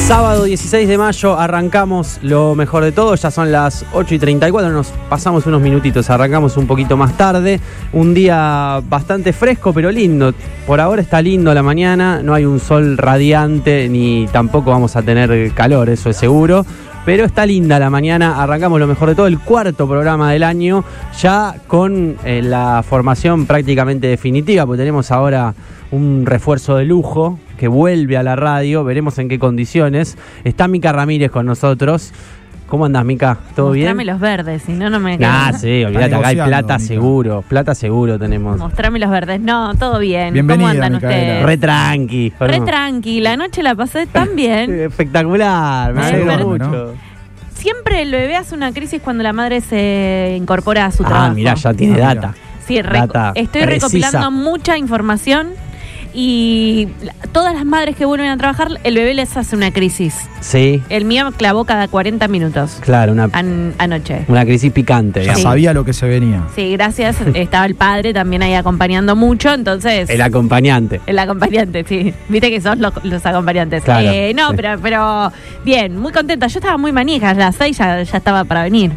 Sábado 16 de mayo arrancamos lo mejor de todo, ya son las 8:34, nos pasamos unos minutitos, arrancamos un poquito más tarde, un día bastante fresco pero lindo, por ahora está lindo la mañana, no hay un sol radiante ni tampoco vamos a tener calor, eso es seguro, pero está linda la mañana, arrancamos lo mejor de todo, el cuarto programa del año, ya con la formación prácticamente definitiva, porque tenemos ahora un refuerzo de lujo que vuelve a la radio, veremos en qué condiciones. Está Mica Ramírez con nosotros. ¿Cómo andás, Mica? ¿Todo bien? Mostrame los verdes, si no, no me quedo. Sí, olvídate, acá hay plata seguro. Plata seguro tenemos. Mostrame los verdes. No, todo bien. Bienvenida, ¿Cómo andan Micaela. ustedes? Re tranqui. Re tranqui. La noche la pasé tan bien. Espectacular, me alegro mucho. Siempre el bebé hace una crisis cuando la madre se incorpora a su trabajo. Mirá, ya tiene data. Sí, data estoy precisa. recopilando mucha información. Y todas las madres que vuelven a trabajar, el bebé les hace una crisis. Sí. El mío clavó cada 40 minutos. Claro, anoche. Una crisis picante. Ya sabía lo que se venía. Sí, gracias. Estaba el padre también ahí acompañando mucho, entonces... El acompañante. El acompañante, sí. Viste que son los acompañantes. Claro, no, sí. pero bien, muy contenta. Yo estaba muy manija, a las 6 ya estaba para venir.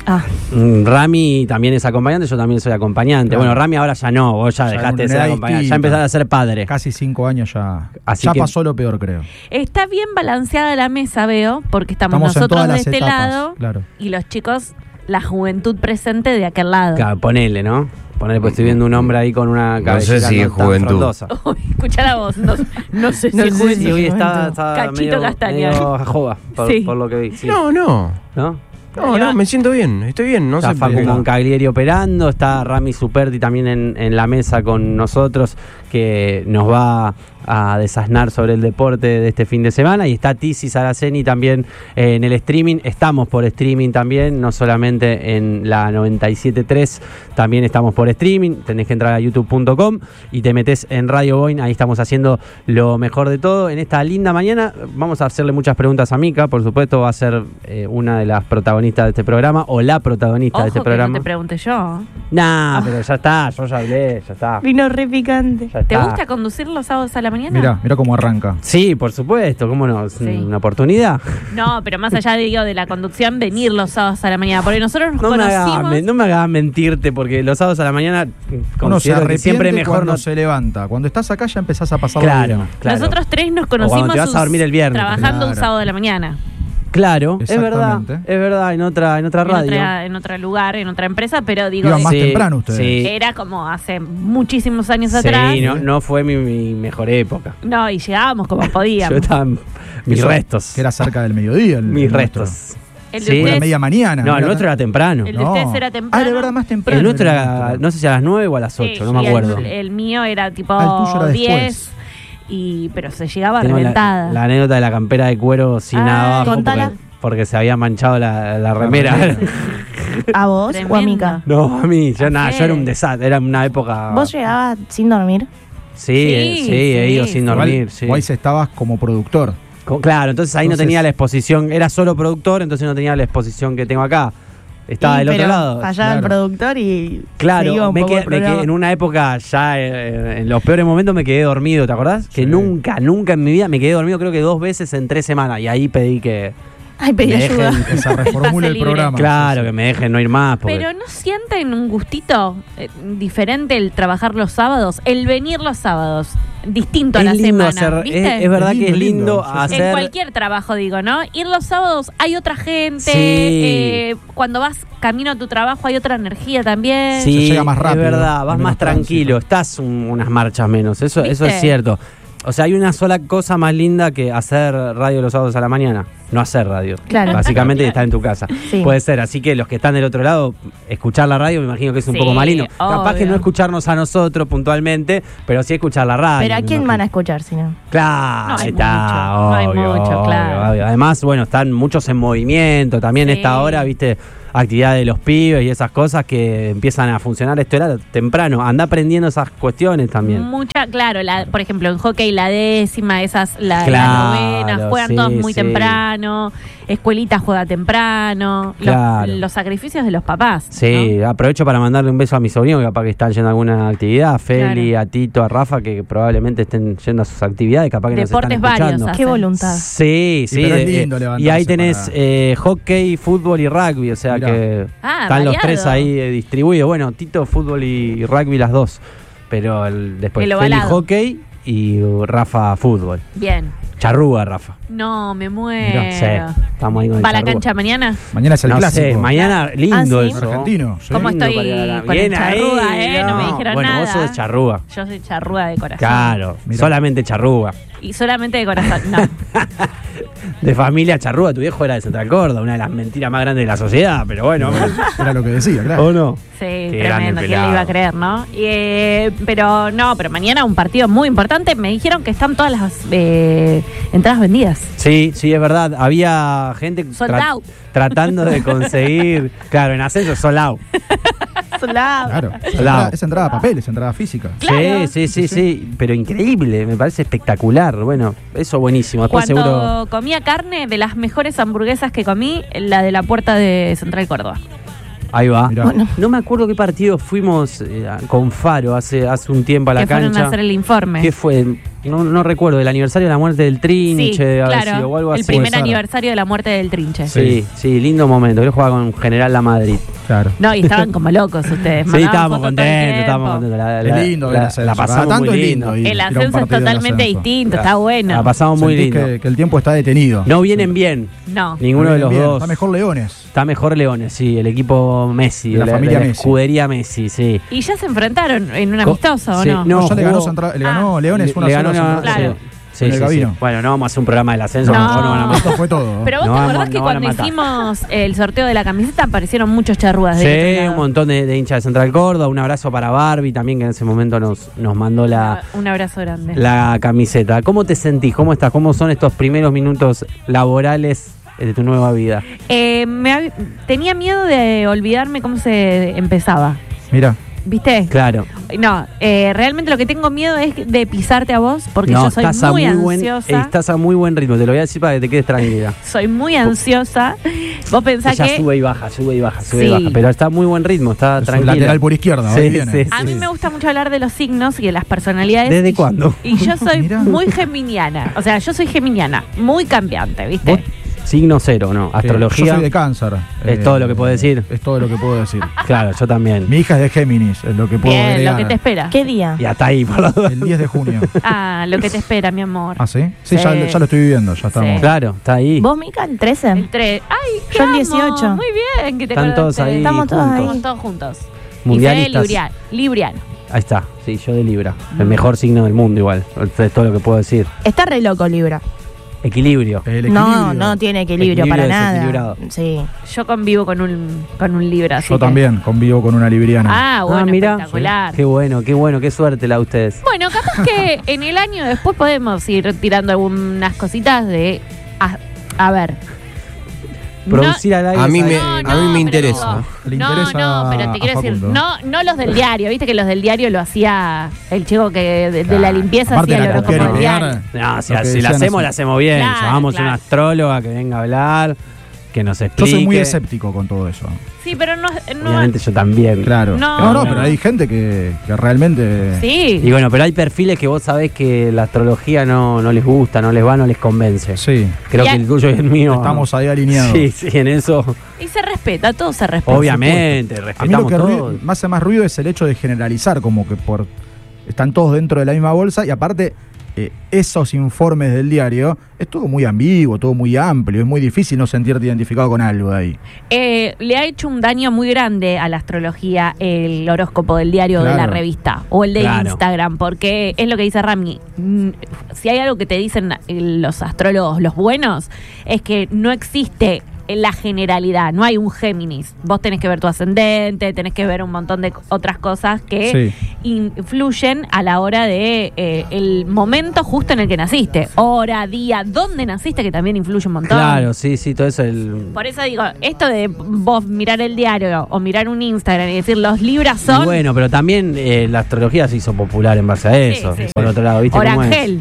Rami también es acompañante, yo también soy acompañante. Claro. Bueno, Rami ahora ya no, vos ya dejaste de ser acompañante, ya empezaste a ser padre. Casi 5 años ya. Así ya que pasó lo peor, creo. Está bien balanceada la mesa, veo, porque estamos en nosotros todas de las este etapas, lado claro. y los chicos, la juventud presente de aquel lado. Claro, ponele, ¿no? Ponele, pues estoy viendo un hombre ahí con una cabellera No sé si es tan juventud. frondosa. Uy, escuchá la voz. No sé si es Sí, juventud. hoy está Cachito medio, Castaña. medio joda, Sí. por lo que vi. Sí. No, ¿No? me siento bien, estoy bien, no Está sé. Facu Moncaglieri operando, está Rami Superti también en la mesa con nosotros, que nos va a desasnar sobre el deporte de este fin de semana, y está Tizi Saraceni también en el streaming. Estamos por streaming también, no solamente en la 97.3, también estamos por streaming. Tenés que entrar a youtube.com y te metés en Radio Boing, ahí estamos haciendo lo mejor de todo. En esta linda mañana vamos a hacerle muchas preguntas a Mica, por supuesto va a ser una de las protagonistas de este programa, o la protagonista de este programa. No te pregunte yo. Nah, pero ya está, yo ya hablé, ya está. Vino re picante. Ya ¿Te está. gusta conducir los sábados a la mañana? Mirá cómo arranca. Sí, por supuesto, ¿cómo no? Es Sí. una oportunidad. No, pero más allá de la conducción, venir los sábados a la mañana. Porque nosotros nos No conocimos. me hagas mentirte, porque los sábados a la mañana Uno se considero que arrepiente siempre mejor cuando no. se levanta. Cuando estás acá ya empezás a pasar Claro, claro. Nosotros tres nos O cuando conocimos te vas a dormir el viernes. trabajando un Claro. sábado de la mañana. Claro, es Exactamente. verdad, en otra radio. En otro lugar, en otra empresa, pero digo, Iban más Sí, temprano ustedes. sí. era como hace muchísimos años Sí, atrás. no fue mi mejor época. No, y llegábamos como Yo podíamos. estaba en mis Eso, restos. Que era cerca del mediodía. Mis nuestro. restos. El de Sí. O era ustedes- media mañana. No, el nuestro era temprano. El de ustedes era temprano. Ah, era verdad, más temprano. El nuestro era era, nuestro. no sé si a las 9 o a las 8, Sí, no me y acuerdo. El mío era tipo Ah, el tuyo era 10, pero se llegaba Tengo reventada. la anécdota de la campera de cuero sin Ah, nada abajo contala. porque se había manchado la remera. ¿A vos o a Mica? No, a mí, yo Fede. era un desastre, era una época... ¿Vos llegabas sin dormir? Sí, Sí, he ido sí, sin sí. dormir, sí. Vos ahí estabas como productor. Claro, entonces ahí no Entonces- tenía la exposición, era solo productor, entonces no tenía la exposición que tengo acá. Estaba Sí, del otro pero lado. Fallaba el Claro. productor y se iba Claro, un me poco quedé, el programa. en una época ya, en los peores momentos me quedé dormido, ¿te acordás? Que Sí. nunca en mi vida me quedé dormido, creo que 2 veces en 3 semanas, y ahí pedí que Ay, pedí me ayuda. dejen, Que se reformule el libre. programa. claro, Sí, que me dejen no ir más. Porque Pero ¿no sienten un gustito diferente el trabajar los sábados? El venir los sábados, distinto a la es lindo semana. hacer, ¿viste? es verdad Es que es lindo, lindo sí, sí. hacer... En cualquier trabajo, digo, ¿no? Ir los sábados hay otra gente. Sí. Cuando vas camino a tu trabajo hay otra energía también. Sí, Se llega más rápido, es verdad, vas hay más menos tranquilo, tránsito. estás unas marchas menos, eso es ¿Viste? cierto. O sea, hay una sola cosa más linda que hacer radio los sábados a la mañana, no hacer radio. Claro. Básicamente estar en tu casa. Sí. Puede ser, así que los que están del otro lado, escuchar la radio me imagino que es un Sí, poco más lindo. Capaz que obvio. no escucharnos a nosotros puntualmente, pero sí escuchar la radio. Pero ¿a me quién imagino. van a escuchar si no? Claro, No hay ahí está, mucho, no hay obvio, mucho, obvio, claro. obvio. Además, bueno, están muchos en movimiento, también Sí. esta hora, viste, actividad de los pibes y esas cosas que empiezan a funcionar esto era temprano. Anda aprendiendo esas cuestiones también. Claro, por ejemplo, en hockey la décima, la Claro, novena, juegan sí, todos muy sí. temprano, Escuelita juega temprano, Claro. los sacrificios de los papás. Sí, ¿no? aprovecho para mandarle un beso a mi sobrino que capaz que están yendo a alguna actividad, a Feli, Claro. a Tito, a Rafa, que probablemente estén yendo a sus actividades, capaz que Deportes nos están varios escuchando. hacen. Qué voluntad. Sí, sí. pero es lindo levantarse y ahí tenés para- hockey, fútbol y rugby, o sea Mirá. que Ah, están los variado. tres ahí distribuidos. Bueno, Tito, fútbol y rugby las dos, pero después El Feli ovalado. hockey y Rafa fútbol. Bien. Charrúa, Rafa. No, me muero. Mirá, sí, estamos ahí con el ¿Va a la charrúa. cancha mañana? Mañana es el No clásico. sé, mañana lindo Ah, ¿sí? eso. Argentino. Sí. ¿Cómo Lindo estoy para ir a la- con el Bien charrúa, ahí, no me dijeron bueno, nada. vos sos de charrúa. Yo soy charrúa de corazón. Claro, Mirá. solamente charrúa. Y solamente de corazón. No. De familia charrúa, tu viejo era de Central Córdoba, una de las mentiras más grandes de la sociedad, pero bueno, Era lo que decía, claro. ¿o no? Sí, grande tremendo. ¿Quién pelado. le iba a creer, no? Pero mañana un partido muy importante. Me dijeron que están todas las entradas vendidas. Sí, sí, es verdad. Había gente Sold out. tratando de conseguir, claro, en ascenso sold out. Claro. Lado. Es entrada a papel, es entrada física. Claro. Sí, pero increíble, me parece espectacular. Bueno, eso buenísimo. Después Cuando seguro. comía carne, de las mejores hamburguesas que comí, la de la puerta de Central Córdoba. Ahí va. Mirá. No me acuerdo qué partido fuimos con Faro hace un tiempo a la Que fueron cancha. a hacer el informe. ¿Qué fue? No recuerdo, del aniversario de la muerte del Trinche, Sí, de haber claro. sido, o algo El así. primer Sara. aniversario de la muerte del Trinche. Sí, lindo momento. Yo jugaba con General La Madrid. Claro. No, y estaban como locos ustedes. Sí, mandaban estábamos fotos todo el contentos, tiempo. estábamos contentos. Es lindo ver ascenso. la Cada pasamos tanto muy es lindo. lindo. El Ir a un ascenso es partido del totalmente ascenso. distinto, está bueno. La pasamos muy Sentís lindo. que el tiempo está detenido. No vienen bien, No. ninguno de los Bien, dos. Está mejor Leones. Está mejor Leones, sí, el equipo Messi, De la familia Messi. escudería Messi, sí. Y ya se enfrentaron en un amistoso, ¿o Sí, no? no, ya le ganó, jugó- le ganó Leones Le 1-0. ganó una- Claro. sí, En el sí, Gabino. sí. Bueno, no vamos a hacer un programa del ascenso, No. a lo mejor no van a matar. Esto fue todo. Pero vos No te vamos- acordás que no van a cuando matar. hicimos el sorteo de la camiseta aparecieron muchos charrúas de Sí, otro lado. un montón de hinchas de Central Córdoba. Un abrazo para Barbie también, que en ese momento nos mandó Un abrazo grande. la camiseta. ¿Cómo te sentís? ¿Cómo estás? ¿Cómo son estos primeros minutos laborales de tu nueva vida? Tenía miedo de olvidarme cómo se empezaba. Mira, ¿Viste? Claro. No, realmente lo que tengo miedo es de pisarte a vos, porque No, yo soy estás a muy buen, ansiosa. estás a muy buen ritmo. Te lo voy a decir para que te quedes tranquila. Soy muy ansiosa. Vos pensás Ella que sube y baja, sube y baja, sube Sí. y baja. Pero está a muy buen ritmo, está es un tranquila. lateral por izquierda. Sí, ahí viene. sí. a mí me gusta mucho hablar de los signos y de las personalidades. ¿Desde cuándo? Y yo soy Mirá. muy geminiana. O sea, yo soy geminiana, muy cambiante, ¿viste? ¿Vos? Signo cero, ¿no? Yo Astrología. soy de Cáncer. Es todo lo que puedo decir. Es todo lo que puedo decir. Claro, yo también. Mi hija es de Géminis, es lo que puedo Bien, agregar. lo que te espera. ¿Qué día? Y hasta ahí, por la duda. El 10 de junio. Ah, lo que te espera, mi amor. ¿Ah, sí? Sí, Sí. ya lo estoy viviendo, ya estamos. Claro, está ahí. ¿Vos, Mica, el 13? El 3. ¡Ay, Yo el amo! 18. Muy bien, que te Están todos acordaste. ahí Estamos todos juntos. ahí. Estamos todos juntos. Mundialistas. Y Fede Libriano. Ahí está, sí, yo de Libra. El mejor signo del mundo igual. Es todo lo que puedo decir. Está re loco, Libra. Equilibrio. El equilibrio. No tiene equilibrio Equilibrio para desequilibrado. nada. Sí. Yo convivo con un Libra. así Yo que- también convivo con una libriana. Ah, bueno, mirá. espectacular. Qué bueno, qué suerte la de ustedes. Bueno, capaz que en el año después podemos ir tirando algunas cositas de... A ver. Producir al aire. A mí ¿sabes? me- a mí me interesa. Le No, interesa no, pero te a quiero decir, Facundo. no los del diario, viste que los del diario lo hacía el chico que de la limpieza Aparte hacía de el la horóscopo copiar y del diario. pegar, No, si, lo que si la decían hacemos, así. la hacemos bien. Claro, Llamamos a claro. una astróloga que venga a hablar, que nos Yo explique. soy muy escéptico con todo eso. Sí, pero no... Obviamente yo también. Claro. No, No, no. pero hay gente que realmente. Sí. Y bueno, pero hay perfiles que vos sabés que la astrología no les gusta, no les va, no les convence. Sí. Creo Y que a- el tuyo y el mío. Estamos ahí alineados. Sí, sí, en eso. Y se respeta, todo se respeta. Obviamente, A mí lo respetamos que todo. me hace más ruido es el hecho de generalizar, como que están todos dentro de la misma bolsa y aparte esos informes del diario es todo muy ambiguo, todo muy amplio, es muy difícil no sentirte identificado con algo de ahí. Le ha hecho un daño muy grande a la astrología el horóscopo del diario de la Claro. revista o el de Claro. Instagram, porque es lo que dice Rami. Si hay algo que te dicen los astrólogos, los buenos, es que no existe la generalidad, no hay un Géminis. Vos tenés que ver tu ascendente, tenés que ver un montón de otras cosas que influyen a la hora de el momento justo en el que naciste. Hora, día, dónde naciste, que también influye un montón. Claro, sí, todo eso. Por eso digo, esto de vos mirar el diario o mirar un Instagram y decir los Libras son... Y bueno, pero también la astrología se hizo popular en base a eso. Sí. Por otro lado, ¿viste cómo es? Orangel.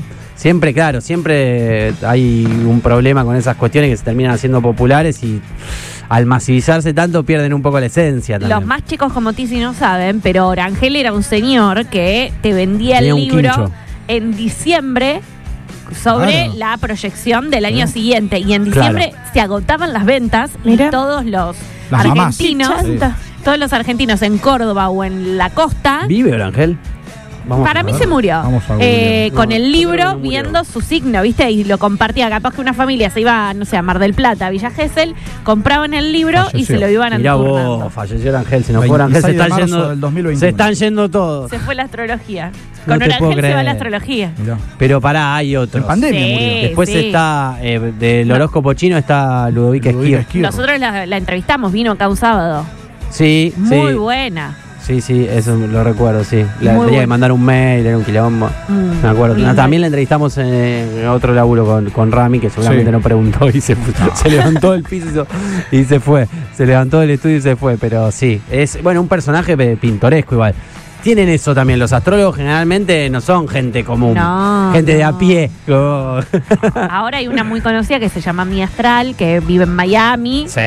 Siempre hay un problema con esas cuestiones que se terminan haciendo populares y al masivizarse tanto pierden un poco la esencia también. Los más chicos como Tizi no saben, pero Orangel era un señor que te vendía Tenía el un libro quincho. en diciembre sobre Claro. la proyección del año siguiente. Y en diciembre se agotaban las ventas Mira. y todos los Las mamás. argentinos, Sí. todos los argentinos en Córdoba o en la costa, ¿Vive Orangel? Vamos para a mí ver. se murió. Vamos a googlear. Con No, el yo creo que libro no murió. viendo su signo, ¿viste? Y lo compartía. Capaz que una familia se iba, no sé, a Mar del Plata, a Villa Gesell, compraban el libro y Falleció. se lo iban Mirá turnando. vos, falleció Orangel, se nos fue Orangel, se 26 de están marzo yendo, del 2021. se están yendo todos. Se fue la astrología. No Con te puedo Orangel se va creer. la astrología. Mirá. Pero pará, hay otros. En pandemia Sí. murió. Después Sí. está, del horóscopo chino está Ludovica Ludovica Esquir. Esquir. Nosotros la entrevistamos, vino acá un sábado. Sí, Muy sí. buena. Sí, eso lo recuerdo, sí. Le Muy tenía que bueno. mandar un mail, era un quilombo. Me acuerdo. lindo. También la entrevistamos en otro laburo con Rami, que seguramente Sí. no preguntó y se levantó del piso y se fue. Se levantó del estudio y se fue. Pero sí, es bueno un personaje pintoresco igual. Tienen eso también, los astrólogos generalmente no son gente común, No, gente de no. a pie. como- Ahora hay una muy conocida que se llama Mi Astral, que vive en Miami. Sí,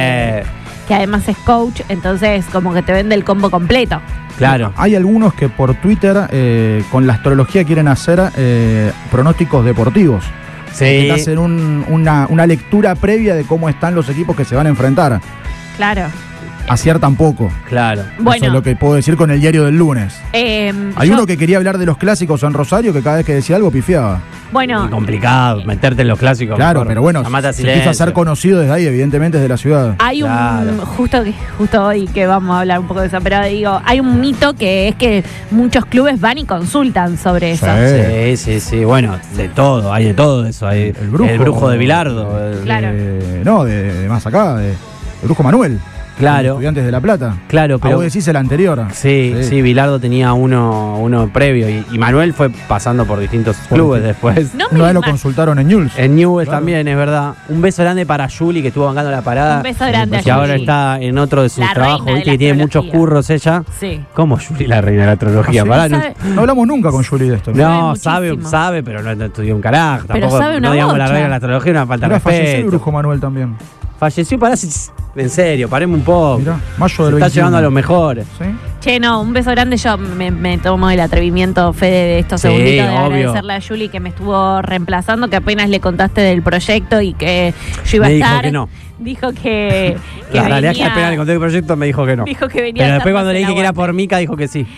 Que además es coach, entonces como que te vende el combo completo. claro. Hay algunos que por Twitter con la astrología quieren hacer pronósticos deportivos. Que Sí, te hacen una lectura previa de cómo están los equipos que se van a enfrentar. Claro. Aciertan poco. claro. Bueno. Eso es lo que puedo decir con el diario del lunes. Hay yo- uno que quería hablar de los clásicos en Rosario que cada vez que decía algo pifiaba. Bueno, Muy complicado meterte en los clásicos. Claro, mejor. pero bueno, Llamate a se quiso silencio. hacer conocido desde ahí, evidentemente desde la ciudad. hay Claro. justo hoy que vamos a hablar un poco de eso, pero digo, hay un mito que es que muchos clubes van y consultan sobre eso. Sí, bueno, de todo, hay de todo eso. Hay El brujo de Bilardo. Claro. No, de más acá, de Brujo Manuel. Claro. Estudiantes de La Plata. Claro, Pero pero. vos decís el anterior. Sí, Bilardo tenía uno previo y Manuel fue pasando por distintos clubes después. No me Una vez lo imag- consultaron en News. En Newell's Claro. también, es verdad. Un beso grande para Juli, que estuvo bancando la parada. Un beso grande a Que ahora Juli. está en otro de sus La trabajos, reina de viste, la que tiene muchos astrología. curros ella. Sí. ¿Cómo Juli, la reina de la astrología? ¿Ah, sí? Pará, ¿Sabe? No hablamos nunca con Juli de esto. No, Sabe sabe, muchísimo. pero no estudió un carajo. Pero Tampoco, sabe una no digamos la bocha. reina de la astrología, una falta de Mirá, falleció el respeto. Brujo Manuel también. Falleció, pará, en serio, paremos un poco. Mirá, mayo Se del está 21. llevando a los mejores. ¿Sí? Che, no, un beso grande. Yo me tomo el atrevimiento, Fede, de estos Sí, segunditos de obvio. agradecerle a Juli que me estuvo reemplazando, que apenas le contaste del proyecto y que yo iba Me a dijo estar. que no. Dijo que La realidad es que venía- apenas le conté el proyecto me dijo que no. Dijo que venía Pero a después cuando darnos le el dije que era aguante. por Mica, dijo que sí.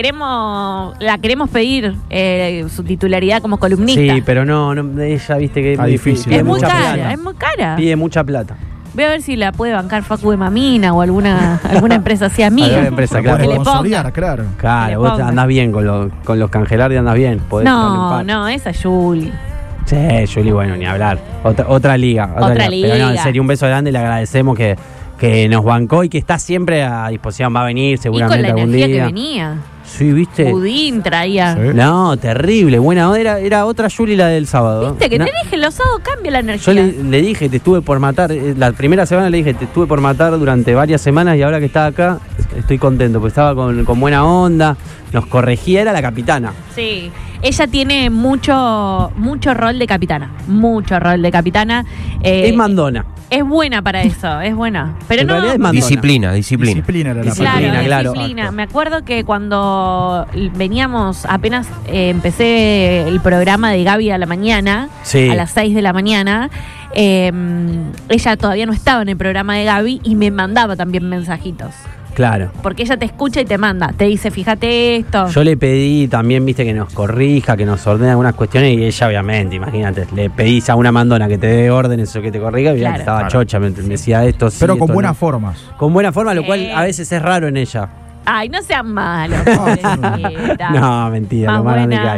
La queremos pedir su titularidad como columnista. Sí, pero no, ella viste que es Está muy difícil. difícil. es Pide muy mucha cara, plata. es muy cara. Pide mucha plata. Voy a ver si la puede bancar Facu de Mamina o alguna empresa así amiga. Alguna empresa, Se claro. Que puede le ponga. sponsorear, claro. Que le Claro, vos ponga. andás bien con los canjelarios, andás bien. Podés darle un No, par. no, esa es Juli. Sí, Juli, bueno, ni hablar. Otra liga. Otra Pero no, en liga. serio, un beso grande, le agradecemos que nos bancó y que está siempre a disposición. Va a venir Y con seguramente la algún energía día. que venía. Sí, viste. Budín traía. Sí. No, terrible, buena onda. Era otra Juli la del sábado. Viste que No, te dije, los sábados cambia la Yo energía. le dije, te estuve por matar. La primera semana le dije, te estuve por matar durante varias semanas y ahora que está acá, estoy contento, porque estaba con buena onda, nos corregía, era la capitana. Sí, ella tiene mucho rol de capitana. Mucho rol de capitana. Es mandona. Es buena para eso, es buena. Pero En no. realidad es mandona. Disciplina. Disciplina era la Disciplina, palabra. claro. Disciplina. Me acuerdo que cuando veníamos, apenas empecé el programa de Gaby a la mañana, Sí. a las 6 de la mañana, ella todavía no estaba en el programa de Gaby y me mandaba también mensajitos. Claro. Porque ella te escucha y te manda, te dice, fíjate esto. Yo le pedí también, viste, que nos corrija, que nos ordene algunas cuestiones y ella, obviamente, imagínate, le pedís a una mandona que te dé órdenes o que te corrija y Claro. estaba chocha, me decía esto, sí, Pero con esto buenas no. formas. Con buena forma, lo cual Sí. a veces es raro en ella. Ay, no sean malos, pobrecita. No, mentira, Más lo más grande buena. que hay.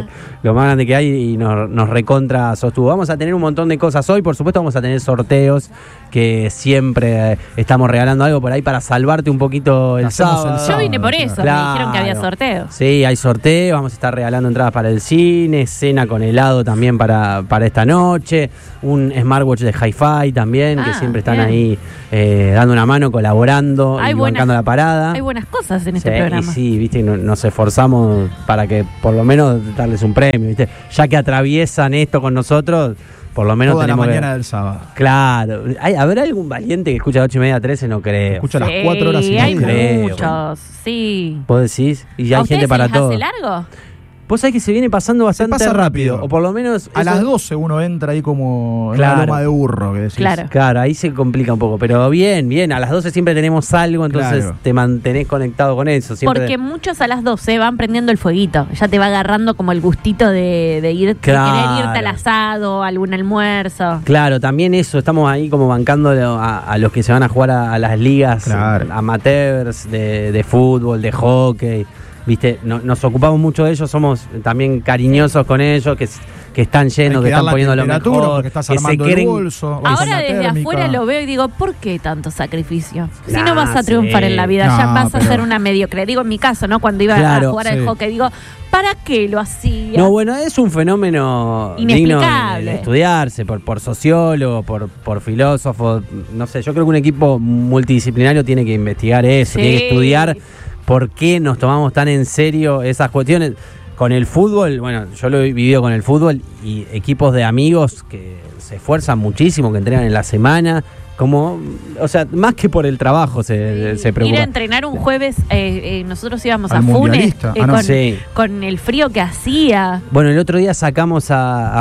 lo más grande que hay y nos recontra sostuvo. Vamos a tener un montón de cosas hoy, por supuesto vamos a tener sorteos que siempre estamos regalando algo por ahí para salvarte un poquito el Hacemos el sábado. Yo vine por eso, Claro. me dijeron que había sorteos. Sí, hay sorteo, vamos a estar regalando entradas para el cine, cena con helado también para esta noche, un smartwatch de Hi-Fi también, que siempre están bien. ahí dando una mano, colaborando y bancando la parada. Hay buenas cosas en este Sí, programa. y sí, viste, nos esforzamos para que por lo menos darles un premio, viste. Ya que atraviesan esto con nosotros, por lo menos Toda la tenemos mañana que... del sábado. Claro. ¿Habrá algún valiente que escucha 8:30 a 13? No creo. Escucha las 4 horas y hay media. creo. muchos, sí. ¿Vos decís? Y ¿A hay ustedes gente se para les todo. hace largo? Vos sabés que se viene pasando bastante pasa rápido. O por lo menos... A eso- las 12 uno entra ahí como en Claro. la loma de burro, que decís. Claro. Claro, ahí se complica un poco. Pero bien. A las 12 siempre tenemos algo, entonces Claro. te mantenés conectado con eso. Siempre... Porque muchos a las 12 van prendiendo el fueguito. Ya te va agarrando como el gustito de ir, de Claro. querer irte al asado, a algún almuerzo. Claro, también eso, estamos ahí como bancando a los que se van a jugar a las ligas Claro. amateurs de fútbol, de hockey, viste, nos ocupamos mucho de ellos, somos también cariñosos con ellos, que están llenos, que Hay que dar están la poniendo lo temperatura mejor, porque estás que se armando el creen... bolso. con Ahora la desde térmica. afuera lo veo y digo, ¿por qué tanto sacrificio? Si Nah, no vas a triunfar sí. en la vida, No, ya vas a pero- ser una mediocre. Digo, en mi caso, ¿no? Cuando iba Claro, a jugar sí. al hockey, digo, ¿para qué lo hacía? No, bueno, es un fenómeno digno Inexplicable. de estudiarse por sociólogo, por filósofo, no sé, yo creo que un equipo multidisciplinario tiene que investigar eso, Sí. tiene que estudiar por qué nos tomamos tan en serio esas cuestiones. Con el fútbol, bueno, yo lo he vivido con el fútbol y equipos de amigos que se esfuerzan muchísimo, que entrenan en la semana, como, o sea, más que por el trabajo se Ir a preocupa. entrenar un jueves, nosotros íbamos Al a Funes mundialista. Ah, no. con, Sí. con el frío que hacía. Bueno, el otro día sacamos a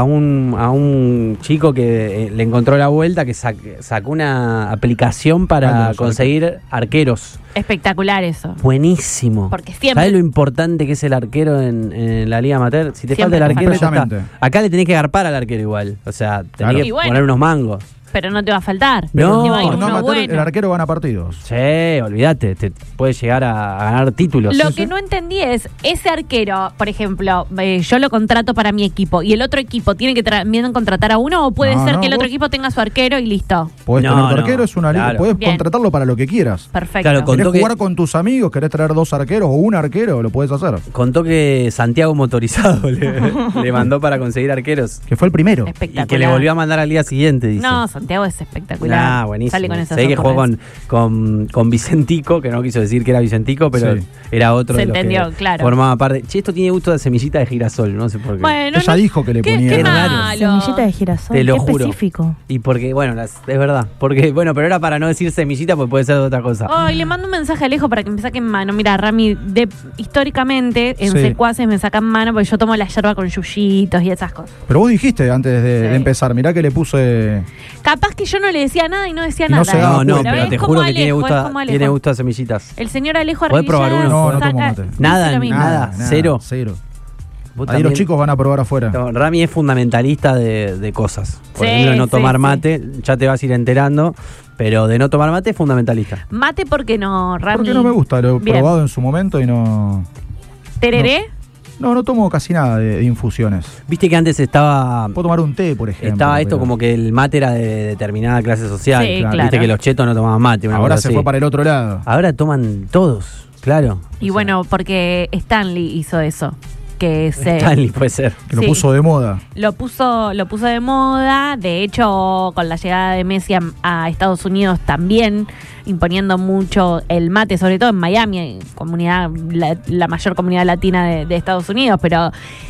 un chico que le encontró la vuelta, que sacó una aplicación para los conseguir arqueros. Espectacular eso. Buenísimo. Porque siempre- ¿Sabés lo importante que es el arquero en la Liga Amateur? Si te Siempre falta el arquero, ya está. completamente. Acá le tenés que agarpar al arquero igual. O sea, tenés Claro. que Y bueno. poner unos mangos. Pero no te va a faltar. No, Te va a ir No, uno amateur, bueno. el arquero gana partidos. Sí, olvídate, te puedes llegar a ganar títulos. Lo que no entendí es, ese arquero, por ejemplo, yo lo contrato para mi equipo y el otro equipo tiene que también contratar a uno o puede No, ser no, que el otro vos- equipo tenga su arquero y listo. Podés No, tener tu no, arquero, es una liga. claro. Podés Bien. contratarlo para lo que quieras. Perfecto. Claro, con- ¿Querés Contó que- jugar con tus amigos? ¿Querés traer 2 arqueros o un arquero? Lo podés hacer. Contó que Santiago Motorizado le mandó para conseguir arqueros. Que fue el primero. Espectacular. Y que le volvió a mandar al día siguiente, dice. No, Santiago es espectacular. Ah, buenísimo. Sale con esas Sé que jugó ocurrencias. con Vicentico, que no quiso decir que era Vicentico, pero Sí. era otro Se de los entendió, que claro. formaba parte. Che, esto tiene gusto de semillita de girasol, no sé por qué. Bueno, Ella dijo que le qué, ponía- qué Qué raro. malo. Semillita de girasol. Te lo qué juro. específico. Y porque, bueno, es verdad. Porque, bueno, pero era para no decir semillita, pues puede ser de otra cosa. Ay, le mando un mensaje a Alejo para que me saque en mano. Mira, Rami, históricamente en Sí. secuaces me sacan mano porque yo tomo la yerba con yuyitos y esas cosas. Pero vos dijiste antes de Sí. empezar, mirá que le puse. Capaz que yo no le decía nada y no decía Y no nada. se daba No, cuenta. pero Es te como juro que Alejo, tiene es gusto, como Alejo. tiene gusto a semillitas. El señor Alejo ¿Podés probar Armillada uno? No, no tomo mate. dice Nada, lo mismo. nada. ¿Cero? Cero. Vos Ahí los también- chicos van a probar afuera. No, Rami es fundamentalista de cosas. Por Sí, ejemplo, de no sí, tomar sí. mate, ya te vas a ir enterando, pero de no tomar mate es fundamentalista. Mate porque no, Rami. Porque no me gusta, lo he Bien. probado en su momento y no. ¿Tereré? No tomo casi nada de infusiones. Viste que antes estaba Puedo tomar un té, por ejemplo. estaba esto pero como que el mate era de determinada clase social. Sí, Viste claro. que los chetos no tomaban mate. Una Ahora cosa se así. fue para el otro lado. Ahora toman todos, claro. Y bueno, porque Stanley hizo eso. Que se Stanley puede ser. Que lo Sí. puso de moda. lo puso de moda. De hecho, con la llegada de Messi a Estados Unidos también imponiendo mucho el mate, sobre todo en Miami, comunidad la mayor comunidad latina de Estados Unidos, pero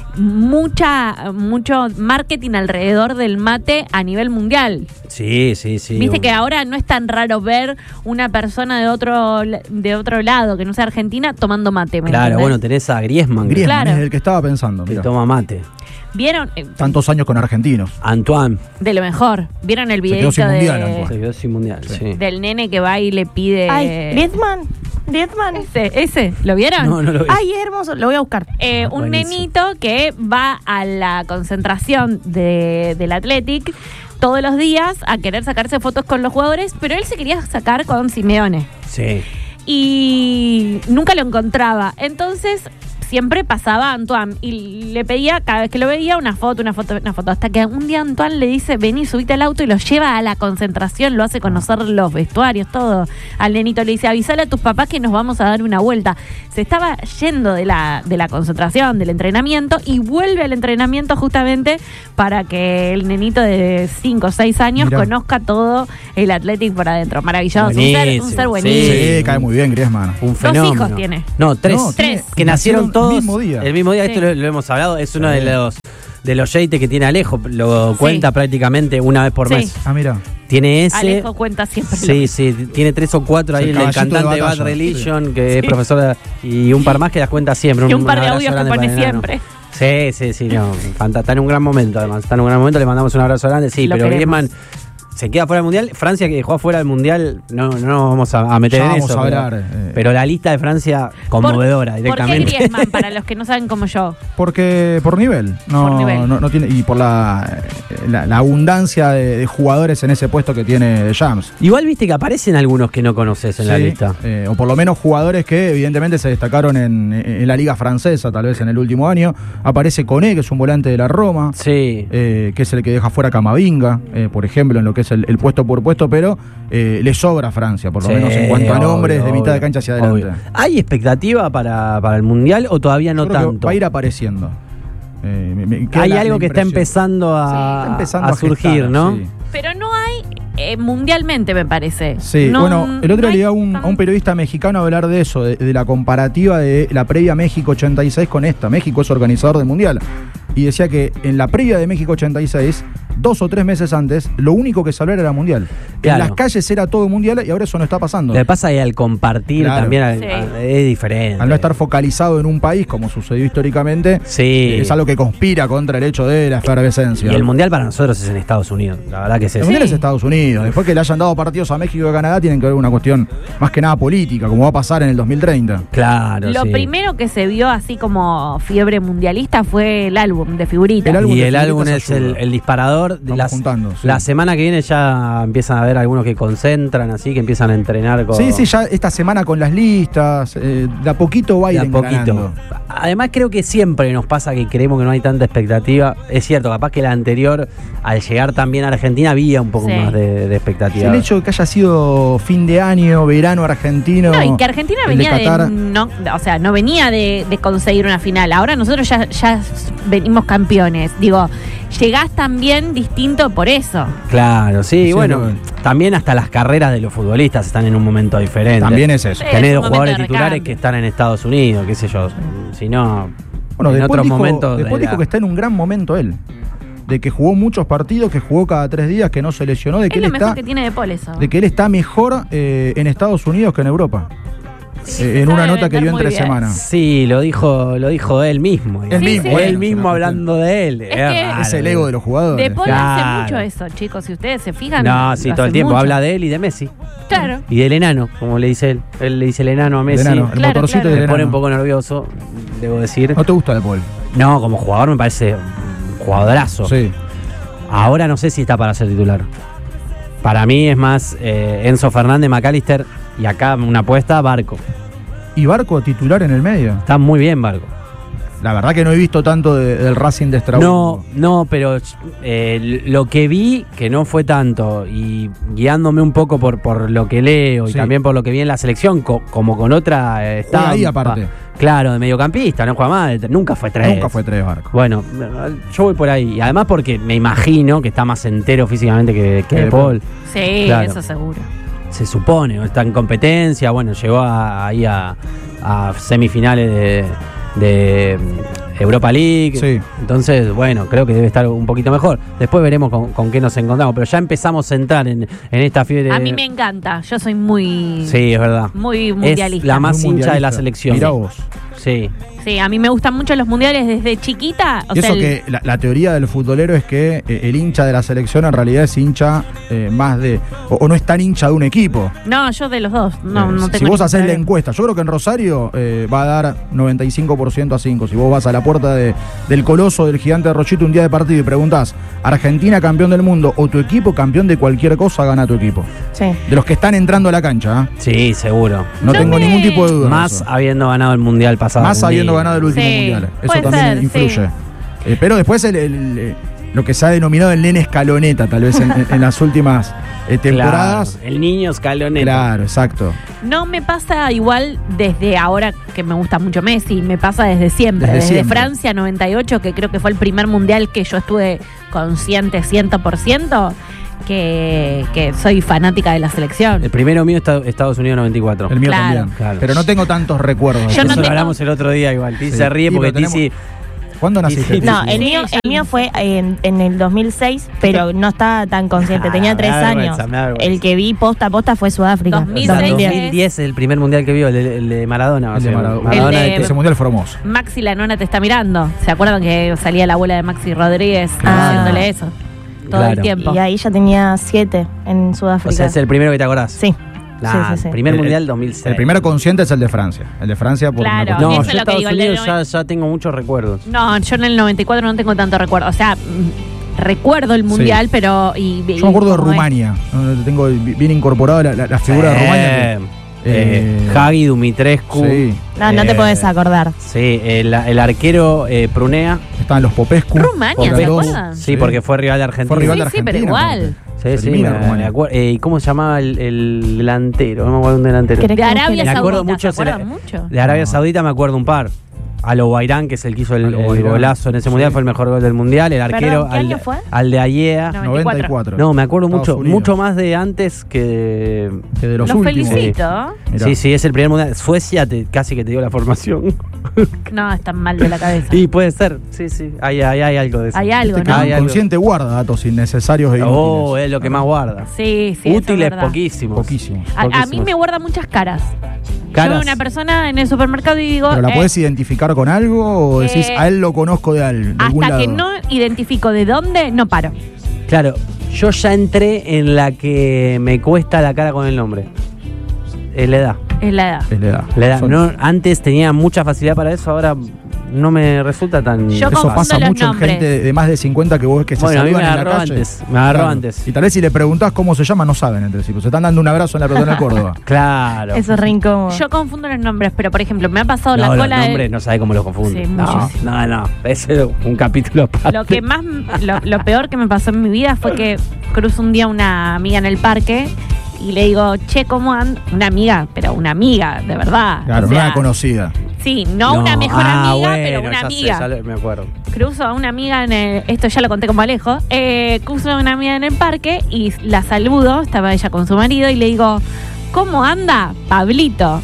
mucho marketing alrededor del mate a nivel mundial. Sí. Viste que ahora no es tan raro ver una persona de otro lado que no sea Argentina tomando mate. ¿me Claro, entendés? bueno, tenés a Griezmann, Griezmann Claro. es el que estaba pensando. que mirá. toma mate. ¿Vieron? Tantos años con argentinos. Antoine. De lo mejor. ¿Vieron el quedó videito sin mundial, Antoine. Se quedó sin mundial, sí. del nene que va y le pide... Ay, Griezmann. Ese, ¿lo vieron? No lo vi. Ay, hermoso. Lo voy a buscar. Un buenísimo. nenito que va a la concentración del Athletic todos los días a querer sacarse fotos con los jugadores, pero él se quería sacar con Simeone Sí. y nunca lo encontraba. Entonces siempre pasaba a Antoine y le pedía, cada vez que lo veía, una foto, hasta que un día Antoine le dice, vení, subite al auto y lo lleva a la concentración, lo hace conocer los vestuarios, todo. Al nenito le dice, avisale a tus papás que nos vamos a dar una vuelta. Se estaba yendo de la concentración, del entrenamiento, y vuelve al entrenamiento justamente para que el nenito de 5 o 6 años conozca todo el Athletic por adentro. Maravilloso, un ser buenísimo. Sí, cae muy bien Griezmann. Un fenómeno. 2 hijos tiene. No, 3. Que nacieron todos el mismo día. El mismo día, esto lo hemos hablado, es uno de los yates que tiene Alejo, lo cuenta prácticamente una vez por mes. Ah, mira. Tiene ese. Alejo cuenta siempre. Sí, tiene 3 o 4 ahí, el cantante de Bad Religion, que es profesor, y un par más que las cuenta siempre. Y un par de audios que pone siempre. Sí, no, está en un gran momento, además. Le mandamos un abrazo grande, sí, pero Griezmann se queda fuera del Mundial. Francia, que dejó afuera del Mundial, no vamos a meter en eso. Pero la lista de Francia, conmovedora directamente. ¿Por qué Griezmann, para los que no saben como yo? Porque por nivel. No tiene, y por la abundancia de jugadores en ese puesto que tiene Deschamps. Igual viste que aparecen algunos que no conoces en la lista. O por lo menos jugadores que evidentemente se destacaron en la liga francesa, tal vez en el último año. Aparece Koné, que es un volante de la Roma. Sí. Que es el que deja fuera Camavinga, por ejemplo, en lo que es el puesto por puesto, pero le sobra a Francia, por lo menos en cuanto a nombres de mitad de cancha hacia adelante. ¿Hay expectativa para el Mundial o todavía no tanto? Va a ir apareciendo. Hay algo que está empezando a surgir, gestar, ¿no? Sí. Pero no hay mundialmente, me parece. Sí, bueno, el otro día leía a un periodista mexicano hablar de eso, de la comparativa de la previa México 86 con esta. México es organizador del Mundial. Y decía que en la previa de México 86, 2 o 3 meses antes, lo único que salía era Mundial. Claro. En las calles era todo Mundial y ahora eso no está pasando. Lo que pasa es que al compartir también es diferente. Al no estar focalizado en un país, como sucedió históricamente, es algo que conspira contra el hecho de la efervescencia. Y el Mundial para nosotros es en Estados Unidos, la verdad que es eso. El Mundial es Estados Unidos. Después que le hayan dado partidos a México y a Canadá, tienen que ver una cuestión más que nada política, como va a pasar en el 2030. Claro, Lo primero que se vio así como fiebre mundialista fue el álbum de figuritas. El álbum es el disparador. La semana que viene ya empiezan a haber algunos que concentran, así que empiezan a entrenar con... Sí, ya esta semana con las listas, de a poquito va a ir engranando. Además creo que siempre nos pasa que creemos que no hay tanta expectativa. Es cierto, capaz que la anterior, al llegar también a Argentina, había un poco más de expectativa. El hecho de que haya sido fin de año, verano argentino... No, y que Argentina venía no venía de conseguir una final. Ahora nosotros ya venimos campeones. Digo, llegás también distinto por eso. Claro, sí, bueno, también hasta las carreras de los futbolistas están en un momento diferente. También es eso. Tenés 2 jugadores titulares que están en Estados Unidos, qué sé yo. Si no, en otros momentos... Después dijo que está en un gran momento él. De que jugó muchos partidos, que jugó cada 3 días, que no se lesionó. De que es lo mejor que tiene de Paul eso. De que él está mejor en Estados Unidos que en Europa. En una nota que dio entre semanas. Sí, lo dijo él mismo. Él mismo hablando de él. Es el ego de los jugadores. De Paul hace mucho eso, chicos. Si ustedes se fijan. No, sí, todo el tiempo habla de él y de Messi. Claro. Y del enano, como le dice él. Él le dice el enano a Messi. El motorcito del enano. Me pone un poco nervioso, debo decir. ¿No te gusta de Paul? No, como jugador me parece un jugadorazo. Sí. Ahora no sé si está para ser titular. Para mí es más Enzo Fernández, McAllister y acá una apuesta, Barco. ¿Y Barco titular en el medio? Está muy bien Barco. La verdad que no he visto tanto del Racing de Estrabón. No, pero lo que vi, que no fue tanto, y guiándome un poco por lo que leo y también por lo que vi en la selección, como con otra estampa. Ahí aparte. Claro, de mediocampista, no juega más, nunca fue 3. Nunca fue 3 Barco. Bueno, yo voy por ahí. Y además porque me imagino que está más entero físicamente que de Paul. Sí, claro. Eso seguro. Se supone, está en competencia, bueno, llegó ahí a semifinales de Europa League. Sí. Entonces, bueno, creo que debe estar un poquito mejor. Después veremos con qué nos encontramos. Pero ya empezamos a entrar en esta fiebre. A mí me encanta. Yo soy muy... Sí, es verdad. Muy mundialista. Es la más hincha de la selección. Mirá vos. Sí. Sí, a mí me gustan mucho los mundiales desde chiquita. Y eso que la teoría del futbolero es que el hincha de la selección en realidad es hincha más de... O no es tan hincha de un equipo. No, yo de los dos. No tengo si vos haces la encuesta, yo creo que en Rosario va a dar 95% a 5. Si vos vas a la puerta del Coloso, del Gigante de Rochito un día de partido y preguntás, Argentina campeón del mundo o tu equipo campeón de cualquier cosa, gana tu equipo. Sí. De los que están entrando a la cancha. Sí, seguro. No tengo ningún tipo de duda. Más habiendo ganado el Mundial pasaba. Más habiendo ganado el último Sí, mundial. Eso puede también ser, influye. sí. Pero después lo que se ha denominado el nene escaloneta, tal vez en las últimas temporadas. Claro, el niño escaloneta. Claro, exacto. No me pasa igual desde ahora que me gusta mucho Messi, me pasa desde siempre. Desde Desde siempre. Francia 98, que creo que fue el primer mundial que yo estuve consciente 100%, que soy fanática de la selección. El primero mío está Estados Unidos 94. El mío Claro. también. Claro. Pero no tengo tantos recuerdos. Yo no Eso lo tengo- hablamos el otro día igual. Tizi Sí. se ríe Sí, porque pero Tizi... ¿Cuándo naciste? Sí, No, Tizi? el mío fue en el 2006, pero no estaba tan consciente. Tenía Ah, 3 me da años. vergüenza, me da vergüenza. El que vi posta a posta fue Sudáfrica. 2006. 2010 es el primer mundial que vio, el de Maradona. El de Maradona. El de- Ese mundial fue hermoso. Maxi la nona te está mirando. ¿Se acuerdan que salía la abuela de Maxi Rodríguez Ah. haciéndole eso? Todo Claro. el tiempo. Y ahí ya tenía 7 en Sudáfrica. O sea, es el primero que te acordás. Sí. Nah, sí. Primer El- mundial 2006. El primero consciente es el de Francia. El de Francia por Claro. una No, Eso yo es lo que Estados digo, el Unidos del ya tengo muchos recuerdos. No, yo en el 94 no tengo tanto recuerdo. O sea, recuerdo el mundial, pero... Yo me acuerdo de Rumania. Tengo bien incorporado la figura de Rumania. Hagi, Dumitrescu. Sí. No te podés acordar. Sí, el arquero Prunea. Estaban los Popescu. Rumania, ¿se Popescu. acuerdan? Sí, porque fue rival de Argentina. Fue rival de Sí, sí, pero Argentina. igual. aparte. Sí, Se sí, elimina me Rumania. acuerdo. ¿Y cómo se llamaba el delantero? No me acuerdo un delantero. ¿Querés De Arabia Me acuerdo Saudita, mucho, ¿se acuerdan mucho? De Arabia Saudita me acuerdo un par. Alo Bairán, que es el que hizo el Bairán. golazo en ese Sí. mundial, fue el mejor gol del mundial. El arquero Perdón, ¿qué año fue? al de Ayea. 94. No, me acuerdo Estados mucho, Unidos. mucho más de antes que Que de los Los últimos. felicito. Mirá. Sí, es el primer mundial. Suecia casi que te dio la formación. No, están mal de la cabeza. Y puede ser, sí. Hay algo de eso. Hay algo, Este ¿no? que Hay el algo. consciente guarda datos innecesarios e inútiles. Oh, es lo que más guarda. Sí, sí. eso es Útiles verdad. poquísimos. Poquísimos. A mí Poquísimos. me guarda muchas caras. Caras. Yo veo una persona en el supermercado y digo... ¿Pero la podés identificar con algo o decís, eh, a él lo conozco de algún hasta lado? que no identifico de dónde, no paro. Claro, yo ya entré en la que me cuesta la cara con el nombre. Es la edad. Es la edad. Es la edad. La edad. Son- No, antes tenía mucha facilidad para eso, ahora no me resulta tan... Yo Eso confundo pasa los mucho nombres. en gente de más de 50 que vos ves que se Bueno, a mí me saludan en la agarró calle. antes, me agarró antes. Y tal vez si le preguntás cómo se llama, no saben entre sí. Pues se están dando un abrazo en la persona de Córdoba. Claro. Eso es re incómodo. Yo confundo los nombres, pero por ejemplo, me ha pasado No, la los cola de... nombres no sabe cómo los confunde. Sí, no, muchísimo. no, ese es un capítulo aparte. Lo que más, lo peor que me pasó en mi vida fue que cruzo un día una amiga en el parque y le digo, che, ¿cómo anda? Una amiga, pero una amiga, de verdad. Claro, O no sea, era conocida. Sí, no una mejor amiga, pero bueno, una ya sé, amiga. ya me acuerdo. Cruzo a una amiga en el... Esto ya lo conté como Alejo. Cruzo a una amiga en el parque y la saludo, estaba ella con su marido, y le digo, ¿cómo anda Pablito?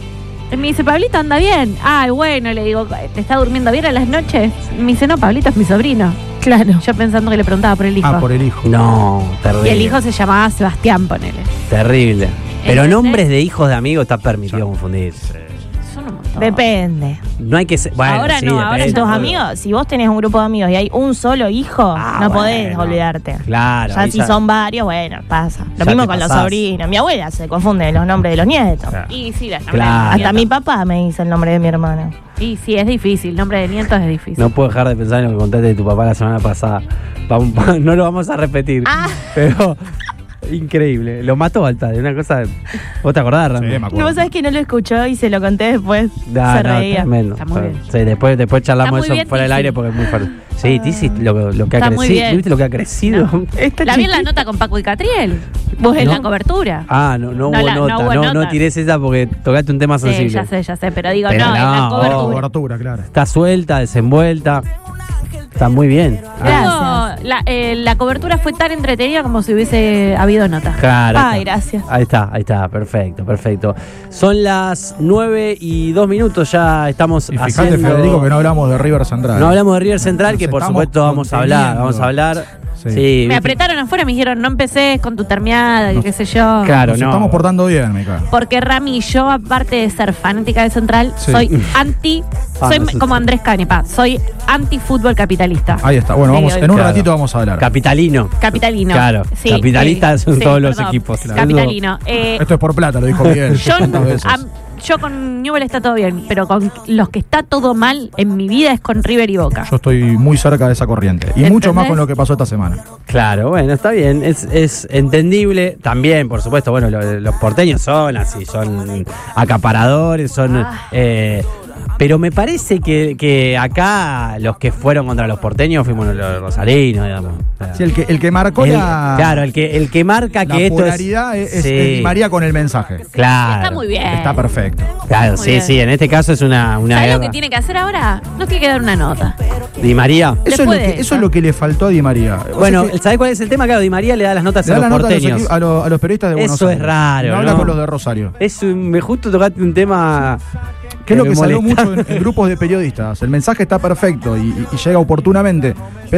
Y me dice, Pablito anda bien. Ah, bueno, le digo, ¿te está durmiendo bien a las noches? Y me dice, no, Pablito es mi sobrino. Claro. Yo pensando que le preguntaba por el hijo. Ah, por el hijo. No, terrible. Y el hijo se llamaba Sebastián, ponele. Terrible. Pero ¿Entendés? nombres de hijos de amigos está permitido confundirse. Son un montón. Depende. No hay que ser. Bueno, Ahora sí, no, ahora depende. Si tus amigos, si vos tenés un grupo de amigos y hay un solo hijo, Ah, no bueno. podés olvidarte. Claro. Ya ahí si son varios, bueno, pasa. Lo Ya mismo te con los pasás. sobrinos. Mi abuela se confunde los nombres de los nietos. Claro. Y sí, las Claro. Hasta mi papá me dice el nombre de mi hermano. Y sí, es difícil. Nombre de nietos es difícil. No puedo dejar de pensar en lo que contaste de tu papá la semana pasada. No lo vamos a repetir. Ah. Pero increíble. Lo mató al padre. Una cosa. ¿Vos te acordás, Rami? Sí, me acuerdo. Vos sabés que no lo escuchó y se lo conté después. No, se no, reía. tremendo. Está muy bien. Sí, después charlamos Está muy eso bien, fuera del Tizi. aire porque es muy fuerte. Sí, Tizi, lo que ha Está muy crecido. bien. ¿Viste lo que ha crecido? La vi en la nota con Paco y Catriel. Vos en ¿No? la cobertura. Ah, no hubo No nota. hubo No nota. tirés esa porque tocaste un tema Sí, sensible. ya sé, pero digo, Pero no, en la no, cobertura. Cobertura, claro. Está suelta, desenvuelta. Está muy bien. Gracias. La cobertura fue tan entretenida como si hubiese habido nota. Claro. Ay, gracias. Ahí está, perfecto. Son las 9:02, ya estamos Y fíjate, haciendo... Federico, que no hablamos de River Central. No hablamos de River Central, que Nos por estamos supuesto vamos a hablar. Sí. Sí, Me ¿viste? apretaron afuera, me dijeron, no empecés con tu termiada, que qué sé yo. Claro, Nos no. estamos portando bien, Mica. Porque Rami, yo aparte de ser fanática de Central, Sí. soy anti, soy no sé. como Andrés Canepa, soy anti fútbol capitalista. Ahí está. Bueno, vamos, Sí, en un claro. ratito vamos a hablar. Capitalino. Capitalino. Claro, Sí, capitalistas son todos los perdón, equipos, claro. Capitalino. Esto es por plata, lo dijo Miguel. Yo, tantas veces. yo con Newell está todo bien, pero con los que está todo mal en mi vida es con River y Boca. Yo estoy muy cerca de esa corriente. Y ¿Entendés? mucho más con lo que pasó esta semana. Claro, bueno, está bien, es entendible. También, por supuesto, bueno, los porteños son así, son acaparadores, son Pero me parece que acá los que fueron contra los porteños fuimos los rosarinos, digamos. Sí, el que marcó Claro, el que marca la que esto polaridad es sí. Di María con el mensaje. Claro. Está muy bien. Está perfecto. Claro, Muy sí, bien. sí, en este caso es una ¿Sabes guerra. lo que tiene que hacer ahora? No tiene que dar una nota. Di María. Después de Eso es lo que le faltó a Di María. Bueno, ¿sabés cuál es el tema? Claro, Di María le da las notas le a da los la nota porteños. a los periodistas de Buenos Eso Aires. es raro, No habla ¿no? con los de Rosario. Me justo tocaste un tema Que es lo me que salió molesta. mucho en grupos de periodistas. El mensaje está perfecto y llega oportunamente.